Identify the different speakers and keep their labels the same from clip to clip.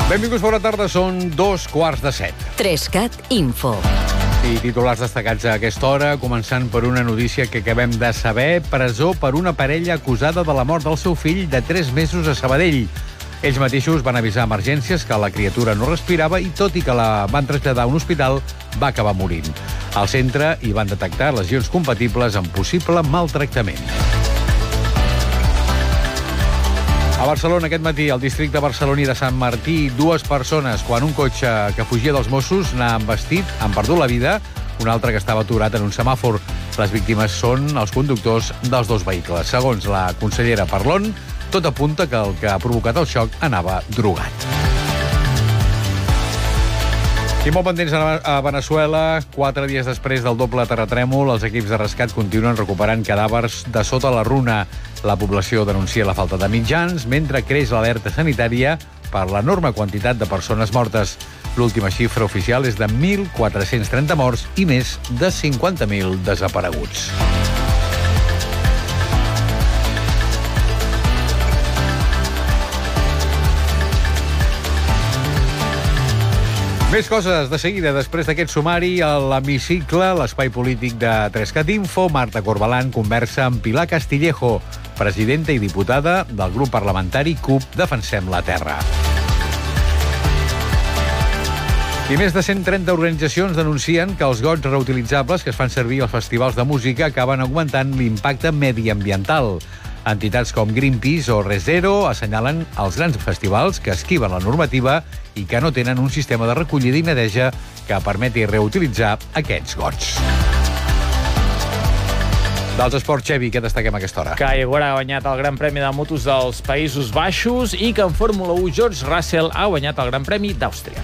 Speaker 1: Benvinguts, bona tarda, són 2:15.
Speaker 2: 3CAT Info.
Speaker 1: I titulars destacats a aquesta hora, començant per una notícia que acabem de saber: presó per una parella acusada de la mort del seu fill de 3 mesos a Sabadell. Ells mateixos van avisar a emergències que la criatura no respirava i, tot i que la van traslladar a un hospital, va acabar morint. Al centre hi van detectar lesions compatibles amb possible maltractament. A Barcelona, aquest matí, al districte barceloní de Sant Martí, 2 persones, quan un cotxe que fugia dels Mossos n'ha embestit, han perdut la vida, un altre que estava aturat en un semàfor. Les víctimes són els conductors dels 2 vehicles. Segons la consellera Parlon, tot apunta que el que ha provocat el xoc anava drogat. I molt pendents a Veneçuela, 4 dies després del doble terratrèmol, els equips de rescat continuen recuperant cadàvers de sota la runa. La població denuncia la falta de mitjans, mentre creix l'alerta sanitària per l'enorme quantitat de persones mortes. L'última xifra oficial és de 1.430 morts i més de 50.000 desapareguts. Més coses de seguida, després d'aquest sumari, a l'hemicicle, l'espai polític de 3CAT Info, Marta Corbalán conversa amb Pilar Castillejo, presidenta i diputada del grup parlamentari CUP Defensem la Terra. I més de 130 organitzacions denuncien que els gots reutilitzables que es fan servir als festivals de música acaben augmentant l'impacte mediambiental. Entitats com Greenpeace o ReZero assenyalen els grans festivals que esquiven la normativa i que no tenen un sistema de recollida i neteja que permeti reutilitzar aquests gots. Dels esports, Xevi, què destaquem a aquesta hora?
Speaker 3: Que Igor ha guanyat el Gran Premi de motos dels Països Baixos i que en Fórmula 1 George Russell ha guanyat el Gran Premi d'Àustria.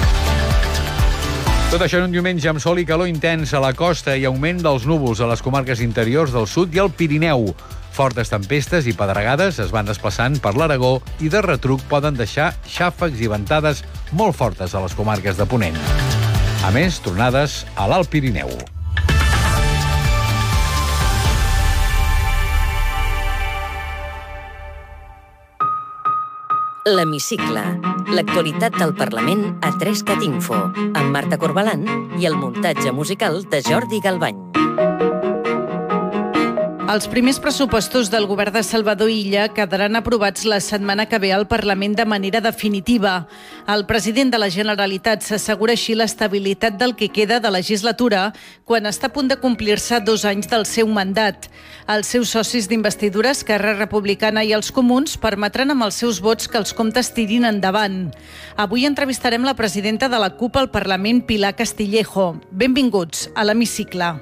Speaker 1: Tot això en un diumenge amb sol i calor intens a la costa i augment dels núvols a les comarques interiors del sud i al Pirineu. Fortes tempestes i pedregades es van desplaçant per l'Aragó i de retruc poden deixar xàfecs i ventades molt fortes a les comarques de Ponent. A més, tronades a l'Alt Pirineu.
Speaker 2: L'hemicicle. L'actualitat del Parlament a 3CAT Info, amb Marta Corbalán i el muntatge musical de Jordi Galbany.
Speaker 4: Els primers pressupostos del govern de Salvador Illa quedaran aprovats la setmana que ve al Parlament de manera definitiva. El president de la Generalitat s'assegura així l'estabilitat del que queda de legislatura quan està a punt de complir-se 2 anys del seu mandat. Els seus socis d'investidura, Esquerra Republicana i els Comuns, permetran amb els seus vots que els comptes tirin endavant. Avui entrevistarem la presidenta de la CUP al Parlament, Pilar Castillejo. Benvinguts a l'hemicicle.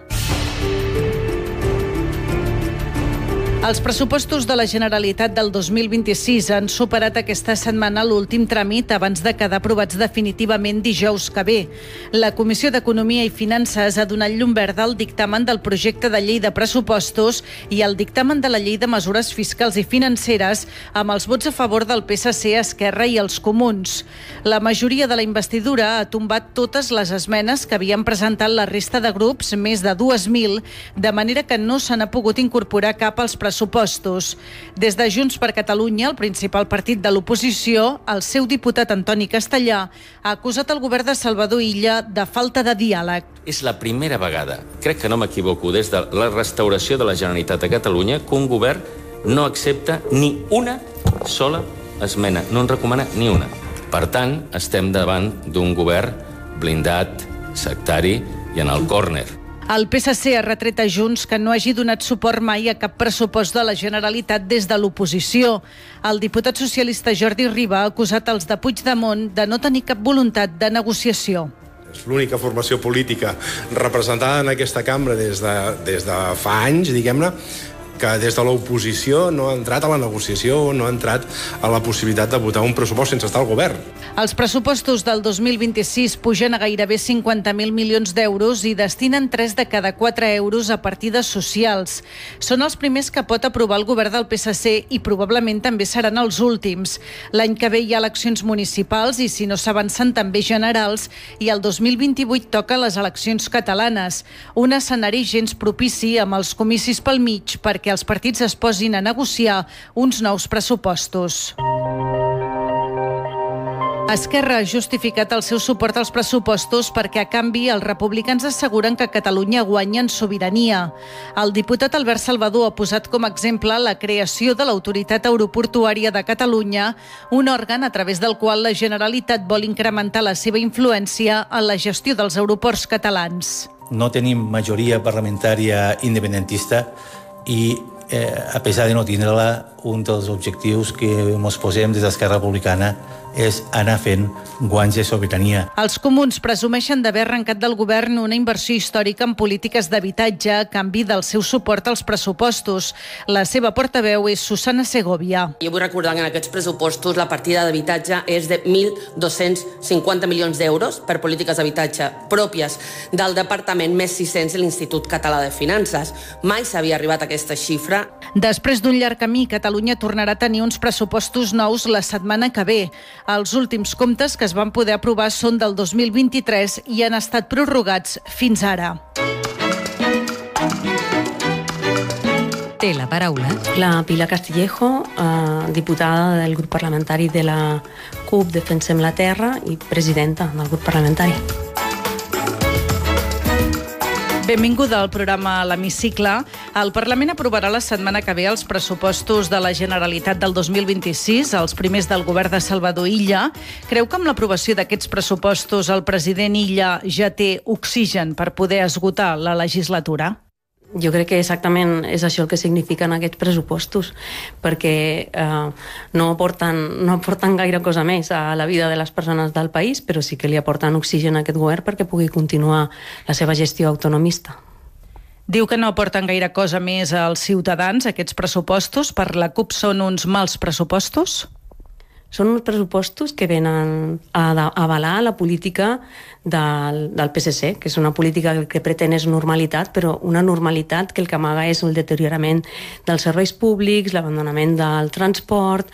Speaker 4: Els pressupostos de la Generalitat del 2026 han superat aquesta setmana l'últim tràmit abans de quedar aprovats definitivament dijous que ve. La Comissió d'Economia i Finances ha donat llum verda al dictamen del projecte de llei de pressupostos i al dictamen de la llei de mesures fiscals i financeres amb els vots a favor del PSC, Esquerra i els Comuns. La majoria de la investidura ha tombat totes les esmenes que havien presentat la resta de grups, més de 2.000, de manera que no se n'ha pogut incorporar cap als pressupostos. Des de Junts per Catalunya, el principal partit de l'oposició, el seu diputat Antoni Castellà ha acusat el govern de Salvador Illa de falta de diàleg.
Speaker 5: És la primera vegada, crec que no m'equivoco, des de la restauració de la Generalitat de Catalunya, que un govern no accepta ni una sola esmena, no en recomana ni una. Per tant, estem davant d'un govern blindat, sectari i en el córner.
Speaker 4: El PSC ha retret a Junts que no hagi donat suport mai a cap pressupost de la Generalitat des de l'oposició. El diputat socialista Jordi Riba ha acusat els de Puigdemont de no tenir cap voluntat de negociació.
Speaker 6: És l'única formació política representada en aquesta cambra des de fa anys, diguem-ne, que des de l'oposició no ha entrat a la negociació, no ha entrat a la possibilitat de votar un pressupost sense estar al govern.
Speaker 4: Els pressupostos del 2026 pugen a gairebé 50.000 milions d'euros i destinen 3 de cada 4 euros a partides socials. Són els primers que pot aprovar el govern del PSC i probablement també seran els últims. L'any que ve hi ha eleccions municipals i, si no s'avancen, també generals, i el 2028 toquen les eleccions catalanes. Un escenari gens propici amb els comicis pel mig perquè els partits es posin a negociar uns nous pressupostos. Esquerra ha justificat el seu suport als pressupostos perquè, a canvi, els republicans asseguren que Catalunya guanya en sobirania. El diputat Albert Salvador ha posat com a exemple la creació de l'Autoritat Aeroportuària de Catalunya, un òrgan a través del qual la Generalitat vol incrementar la seva influència en la gestió dels aeroports catalans.
Speaker 7: No tenim majoria parlamentària independentista i, a pesar de no tindre-la, un dels objectius que ens posem des d'Esquerra Republicana és anar fent guanys de sobirania.
Speaker 4: Els comuns presumeixen d'haver arrencat del govern una inversió històrica en polítiques d'habitatge a canvi del seu suport als pressupostos. La seva portaveu és Susana Segovia.
Speaker 8: Jo vull recordar que en aquests pressupostos la partida d'habitatge és de 1.250 milions d'euros per polítiques d'habitatge pròpies del Departament, més 600 de l'Institut Català de Finances. Mai s'havia arribat a aquesta xifra.
Speaker 4: Després d'un llarg camí, Catalunya tornarà a tenir uns pressupostos nous la setmana que ve. Els últims comptes que es van poder aprovar són del 2023 i han estat prorrogats fins ara.
Speaker 2: Té la paraula
Speaker 9: la Pilar Castillejo, diputada del grup parlamentari de la CUP Defensem la Terra i presidenta del grup parlamentari.
Speaker 4: Benvinguda al programa L'Hemicicle. El Parlament aprovarà la setmana que ve els pressupostos de la Generalitat del 2026, els primers del govern de Salvador Illa. Creu que amb l'aprovació d'aquests pressupostos el president Illa ja té oxigen per poder esgotar la legislatura?
Speaker 9: Jo crec que exactament és això el que signifiquen aquests pressupostos, perquè no aporten gaire cosa més a la vida de les persones del país, però sí que li aporten oxigen a aquest govern perquè pugui continuar la seva gestió autonomista.
Speaker 4: Diu que no aporten gaire cosa més als ciutadans, aquests pressupostos. Per la CUP són uns mals pressupostos?
Speaker 9: Són uns pressupostos que venen a avalar la política del PSC, que és una política que pretén és normalitat, però una normalitat que el que amaga és el deteriorament dels serveis públics, l'abandonament del transport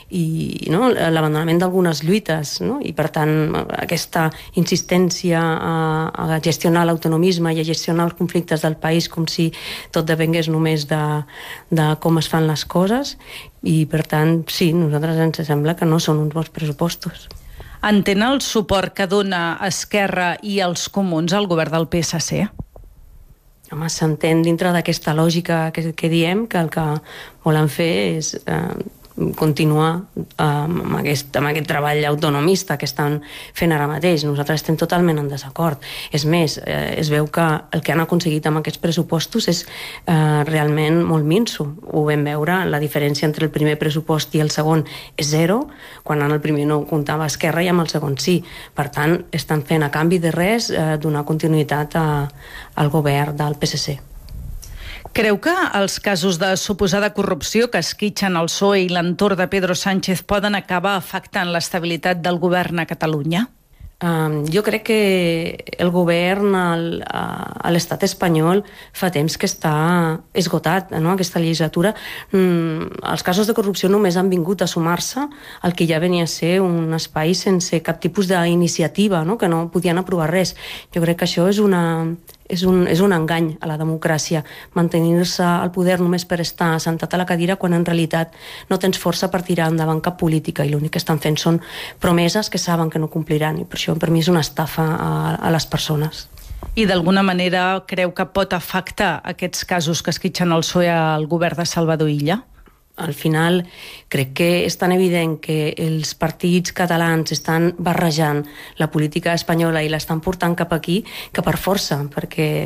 Speaker 9: i l'abandonament d'algunes lluites. No? I, per tant, aquesta insistència a gestionar l'autonomisme i a gestionar els conflictes del país com si tot depengués només de com es fan les coses. I, per tant, sí, a nosaltres ens sembla que no són uns bons pressupostos.
Speaker 4: Entén el suport que dona Esquerra i els comuns al govern del PSC?
Speaker 9: Home, s'entén dintre d'aquesta lògica que diem que el que volen fer és continuar amb aquest treball autonomista que estan fent ara mateix. Nosaltres estem totalment en desacord. És més, es veu que el que han aconseguit amb aquests pressupostos és realment molt minso. Ho vam veure, la diferència entre el primer pressupost i el segon és zero, quan en el primer no comptava Esquerra i amb el segon sí. Per tant, estan fent a canvi de res donar continuïtat al govern del PSC.
Speaker 4: Creu que els casos de suposada corrupció que esquitxen el PSOE i l'entorn de Pedro Sánchez poden acabar afectant l'estabilitat del govern a Catalunya?
Speaker 9: Jo crec que el govern a l'estat espanyol fa temps que està esgotat, no? Aquesta legislatura. Els casos de corrupció només han vingut a sumar-se al que ja venia a ser un espai sense cap tipus d'iniciativa, no? Que no podien aprovar res. Jo crec que això és un engany a la democràcia, mantenir-se al poder només per estar assentat a la cadira quan en realitat no tens força per tirar endavant cap política i l'únic que estan fent són promeses que saben que no compliran i per això per mi és una estafa a les persones.
Speaker 4: I d'alguna manera creu que pot afectar aquests casos que esquitxen el PSOE al govern de Salvador Illa?
Speaker 9: Al final, crec que és tan evident que els partits catalans estan barrejant la política espanyola i l'estan portant cap aquí que per força, perquè